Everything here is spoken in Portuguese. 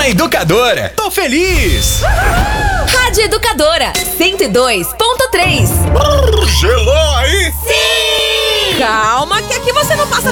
na Educadora. Tô feliz! Rádio Educadora 102.3. Gelou aí? Sim! Calma, que aqui você não passa